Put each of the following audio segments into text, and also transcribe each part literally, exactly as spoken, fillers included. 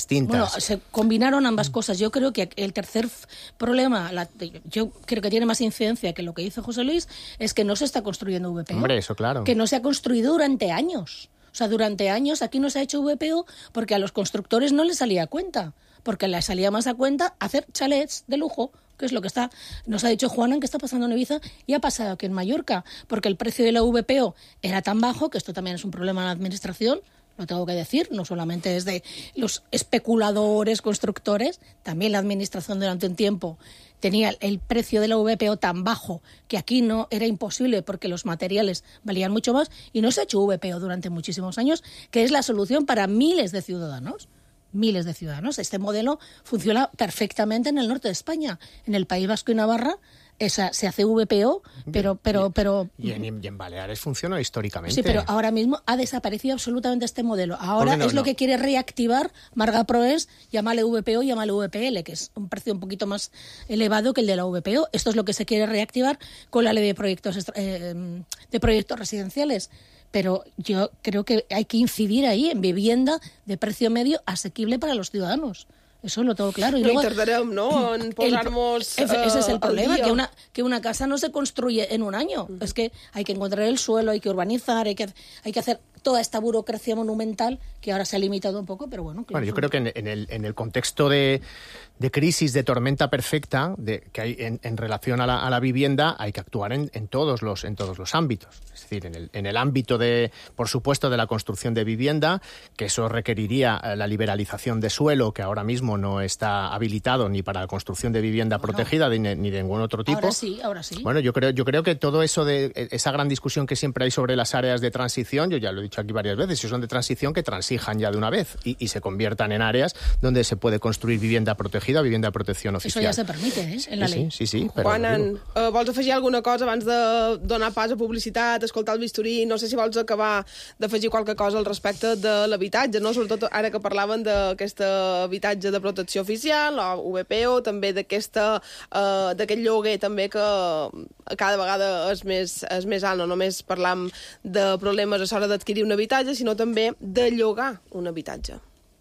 distintas. Bueno, se combinaron ambas cosas. Yo creo que el tercer problema, la, yo creo que tiene más incidencia que lo que dice José Luis, es que no se está construyendo V P O. Hombre, eso claro. Que no se ha construido durante años. O sea, durante años aquí no se ha hecho V P O porque a los constructores no les salía a cuenta. Porque les salía más a cuenta hacer chalets de lujo, que es lo que está, nos ha dicho Juana, que está pasando en Ibiza y ha pasado aquí en Mallorca, porque el precio de la V P O era tan bajo, que esto también es un problema en la administración, lo tengo que decir, no solamente es de los especuladores, constructores, también la administración durante un tiempo tenía el precio de la V P O tan bajo que aquí no era imposible porque los materiales valían mucho más y no se ha hecho V P O durante muchísimos años, que es la solución para miles de ciudadanos. Miles de ciudadanos. Este modelo funciona perfectamente en el norte de España. En el País Vasco y Navarra esa, se hace V P O, pero... pero, pero y, en, y en Baleares funciona históricamente. Sí, pero ahora mismo ha desaparecido absolutamente este modelo. Ahora no, es lo no. que quiere reactivar Marga Proens, llámale V P O, llámale V P L, que es un precio un poquito más elevado que el de la V P O. Esto es lo que se quiere reactivar con la ley de proyectos, eh, de proyectos residenciales. Pero yo creo que hay que incidir ahí en vivienda de precio medio asequible para los ciudadanos. Eso lo tengo claro. Y no luego, tardarem, ¿no?, en posar-nos... Uh, ese es el problema, que una, que una casa no se construye en un año. Uh-huh. Es que hay que encontrar el suelo, hay que urbanizar, hay que, hay que hacer toda esta burocracia monumental que ahora se ha limitado un poco, pero bueno... Claro, bueno, yo creo que en, en, el, en el contexto de, de crisis, de tormenta perfecta de, que hay en, en relación a la, a la vivienda, hay que actuar en, en, todos los, en todos los ámbitos. Es decir, en el, en el ámbito, de, por supuesto, de la construcción de vivienda, que eso requeriría la liberalización de suelo, que ahora mismo no está habilitado ni para la construcción de vivienda bueno, protegida ni, ni de ningún otro tipo. Ahora sí, ahora sí. Bueno, yo creo, yo creo que todo eso de esa gran discusión que siempre hay sobre las áreas de transición, yo ya lo he dicho aquí varias veces, si son de transición, que transijan ya de una vez y, y se conviertan en áreas donde se puede construir vivienda protegida o vivienda de protección oficial. Eso ya se permite, ¿eh?, en la ley. Sí, sí, sí. Però Juan, uh, vols afegir alguna cosa abans de donar pas a publicitat, escoltar el bisturí? No sé si vols acabar d'afegir qualque cosa al respecte de l'habitatge, no? Sobretot ara que parlaven d'aquest habitatge de protecció oficial, o V P O, també d'aquesta uh, d'aquest lloguer també que cada vegada és més, és més alt. No només parlam de problemes a l'hora d'adquirir un habitatge, sinó també de llogar un habitatge.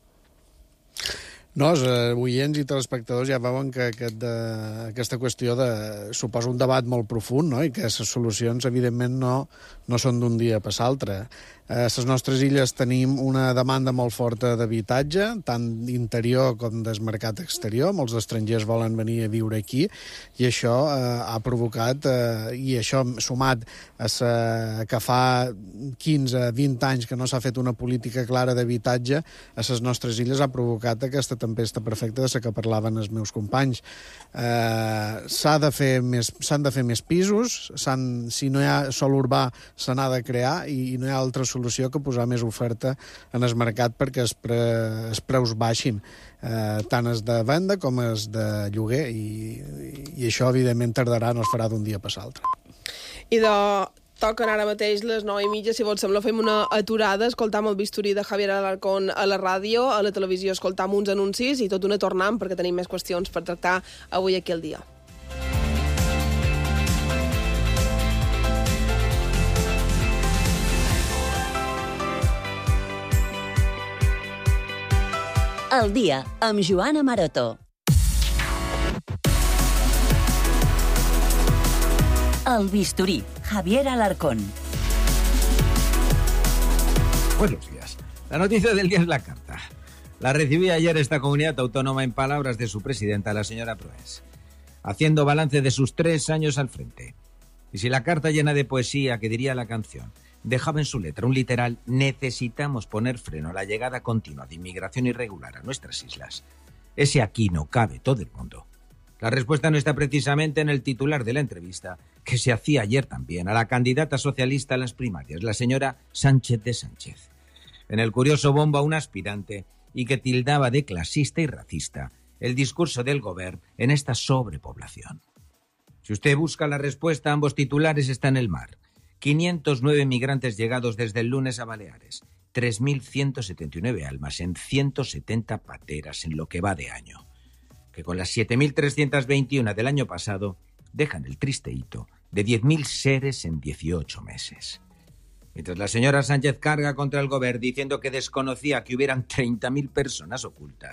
No, els oients i telespectadors ja veuen que aquest de, aquesta qüestió de, suposa un debat molt profund, no?, i que les solucions, evidentment, no, no són d'un dia per l'altre. A les nostres illes tenim una demanda molt forta d'habitatge, tant interior com del mercat exterior. Molts estrangers volen venir a viure aquí i això eh, ha provocat, eh, i això sumat a sa, que fa quinze a vint anys que no s'ha fet una política clara d'habitatge a les nostres illes, ha provocat aquesta tempesta perfecta de la que parlaven els meus companys. Eh, s'ha de fer més, s'han de fer més pisos, s'han, si no hi ha sol urbà se n'ha de crear i, i no hi ha altres solució que posar més oferta en el mercat perquè els, pre, els preus baixin, eh, tant els de venda com els de lloguer, i, i això evidentment tardarà, no es farà d'un dia per l'altre. I de... toquen ara mateix les nou i mitja, si vos sembla fem una aturada, escoltam el bisturí de Javier Alarcón a la ràdio, a la televisió escoltam uns anuncis i tot una tornam perquè tenim més qüestions per tractar avui aquí al dia. El dia amb Joana Maroto. El bisturí, Javier Alarcón. Buenos días. La noticia del día es la carta. La recibí ayer esta comunidad autónoma en palabras de su presidenta, la señora Proens, haciendo balance de sus tres años al frente. Y si la carta llena de poesía, que diría la canción, dejaba en su letra un literal: necesitamos poner freno a la llegada continua de inmigración irregular a nuestras islas, ese aquí no cabe todo el mundo. La respuesta no está precisamente en el titular de la entrevista que se hacía ayer también a la candidata socialista a las primarias, la señora Sánchez de Sánchez. En el curioso bombo a un aspirante y que tildaba de clasista y racista el discurso del gobierno en esta sobrepoblación. Si usted busca la respuesta, ambos titulares están en el mar. quinientos nueve migrantes llegados desde el lunes a Baleares, tres mil ciento setenta y nueve almas en ciento setenta pateras en lo que va de año, que con las siete mil trescientos veintiuno del año pasado dejan el triste hito de diez mil seres en dieciocho meses. Mientras la señora Sánchez carga contra el gobierno diciendo que desconocía que hubieran treinta mil personas ocultas,